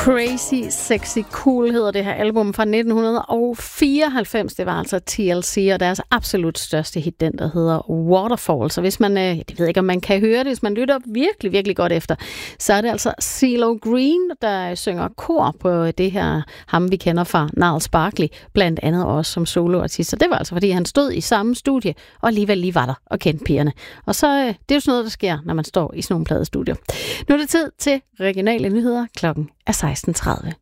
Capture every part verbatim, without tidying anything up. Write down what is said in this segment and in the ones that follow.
Crazy Sexy Cool hedder det her album fra nitten fireoghalvfems. Det var altså T L C og deres absolut største hit, den der hedder Waterfall. Så hvis man, jeg ved ikke om man kan høre det, hvis man lytter virkelig, virkelig godt efter, så er det altså CeeLo Green, der synger kor på det her, ham vi kender fra Gnarls Barkley, blandt andet også som soloartist. Så det var altså, fordi han stod i samme studie, og alligevel lige var der og kendte pigerne. Og så det er jo sådan noget, der sker, når man står i sådan nogle pladestudier. Nu er det tid til regionale nyheder. Klokken er seksten tredive.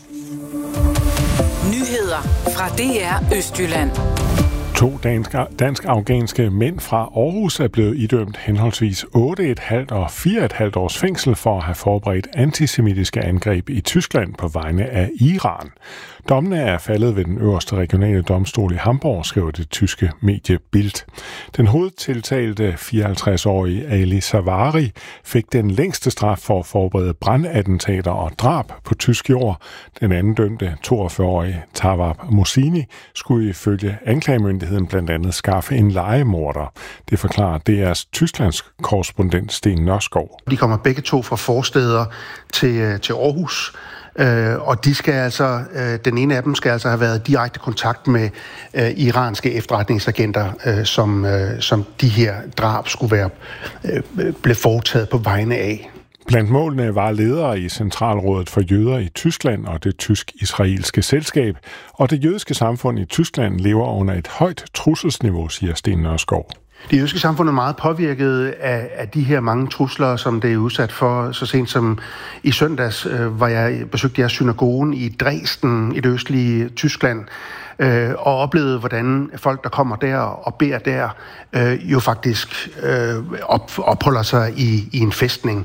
Nyheder fra D R Østjylland. To dansk-afghanske mænd fra Aarhus er blevet idømt henholdsvis otte komma fem og fire komma fem års fængsel for at have forberedt antisemitiske angreb i Tyskland på vegne af Iran. Dommene er faldet ved den øverste regionale domstol i Hamburg, skriver det tyske medie Bild. Den hovedtiltalte fireoghalvtreds-årige Ali Savari fik den længste straf for at forberede brandattentater og drab på tysk jord. Den anden dømte, toogfyrre-årige Tawab Mosini, skulle ifølge anklagemyndigheden blandt andet skaffe en legemorder. Det forklarer D R's Tysklands korrespondent Sten Nørskov. De kommer begge to fra forsteder til, til Aarhus. Øh, og de skal altså, øh, den ene af dem skal altså have været i direkte kontakt med øh, iranske efterretningsagenter, øh, som, øh, som de her drab skulle være øh, blev foretaget på vegne af. Blandt målene var ledere i Centralrådet for Jøder i Tyskland og det tysk-israelske selskab, og det jødiske samfund i Tyskland lever under et højt trusselsniveau, siger Sten Nørskov. Det jødiske samfund er meget påvirket af, af de her mange trusler, som det er udsat for. Så sent som i søndags øh, var jeg besøgte jeg synagogen i Dresden, i det østlige Tyskland, øh, og oplevede, hvordan folk, der kommer der og beder der, øh, jo faktisk øh, op, opholder sig i, i en fæstning.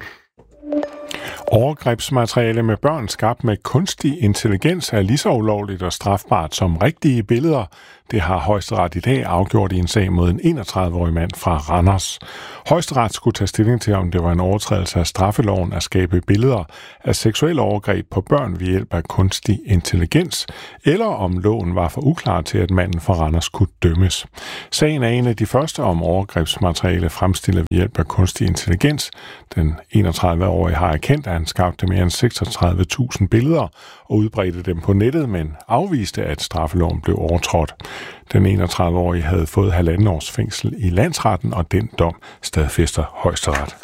Overgrebsmateriale med børn skabt med kunstig intelligens er lige så ulovligt og strafbart som rigtige billeder. Det har Højesteret i dag afgjort i en sag mod en enogtredive-årig mand fra Randers. Højesteret skulle tage stilling til, om det var en overtrædelse af straffeloven at skabe billeder af seksuelle overgreb på børn ved hjælp af kunstig intelligens, eller om loven var for uklar til, at manden fra Randers kunne dømmes. Sagen er en af de første om overgrebsmateriale fremstillet ved hjælp af kunstig intelligens. Den enogtredive-årige har erkendt, at han skabte mere end seksogtredive tusind billeder og udbredte dem på nettet, men afviste, at straffeloven blev overtrådt. Den enogtredive-årige havde fået halvanden års fængsel i landsretten, og den dom stadfæster Højesteret.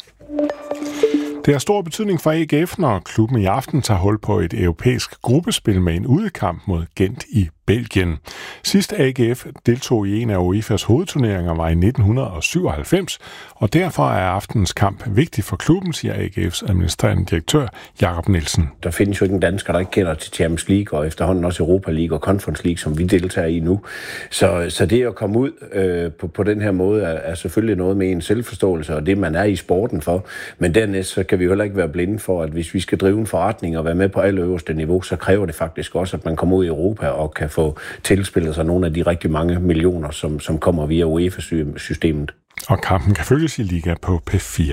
Det har stor betydning for A G F, når klubben i aften tager hul på et europæisk gruppespil med en udekamp mod Gent i Belgien. Sidst A G F deltog i en af UEFA's hovedturneringer var i nitten syvoghalvfems, og derfor er aftenens kamp vigtig for klubben, siger A G F's administrerende direktør Jakob Nielsen. Der findes jo ikke en dansker, der ikke kender til Champions League og efterhånden også Europa League og Conference League, som vi deltager i nu. Så, så det at komme ud øh, på, på den her måde er, er selvfølgelig noget med en selvforståelse og det, man er i sporten for. Men dernæst så kan vi jo heller ikke være blinde for, at hvis vi skal drive en forretning og være med på allerøverste niveau, så kræver det faktisk også, at man kommer ud i Europa og kan få tilspillet sig nogle af de rigtig mange millioner, som, som kommer via UEFA-systemet. Og kampen kan følges i Liga på P fire.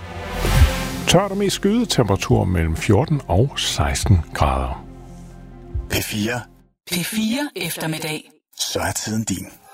Tørt og mest skyde temperatur mellem fjorten og seksten grader. P fire. P fire eftermiddag. Så er tiden din.